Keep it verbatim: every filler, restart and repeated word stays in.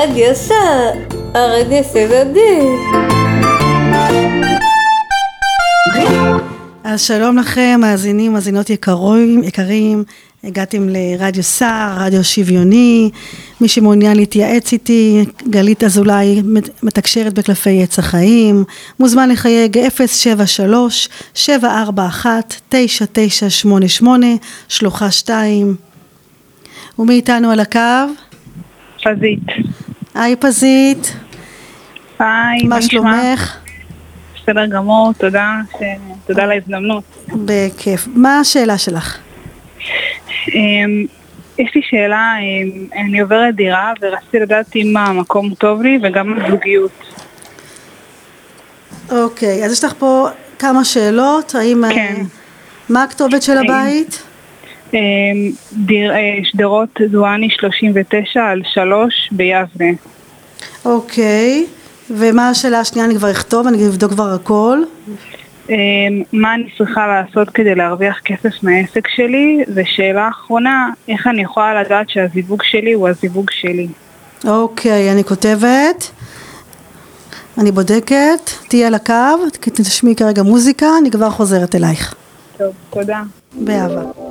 הרגש, הרגש הדדי. אז שלום לכם, מאזינים, מאזינות יקרים, יקרים, הגעתם לרדיו סער, רדיו שוויוני, מי שמעוניין להתייעץ איתי, גלית אזולאי, מתקשרת בקלפי עץ החיים, מוזמן לחייג אפס שבע שלוש שבע ארבע אחת תשע תשע שמונה שמונה, שלוחה שתיים. ומי איתנו על הקו? פזית. היי פזית. היי, מה שלומך? בסדר גמור, תודה, תודה על ההזדמנות. בכיף. מה השאלה שלך? יש לי שאלה, אני עוברת דירה ורציתי לדעת אם המקום טוב לי וגם הזוגיות. אוקיי, אז יש לך פה כמה שאלות, האם... כן. מה הכתובת של הבית? שדרות דואני שלושים ותשע על שלוש ביבנה. אוקיי, ומה השאלה השנייה? אני כבר אכתוב, אני אבדוק כבר הכל. מה אני צריכה לעשות כדי להרוויח כסף מהעסק שלי? ושאלה אחרונה, איך אני יכולה לדעת שהזיווג שלי הוא הזיווג שלי? אוקיי, אני כותבת, אני בודקת, תהיה על הקו, תשמעי כרגע מוזיקה, אני כבר חוזרת אלייך. טוב, תודה. באהבה.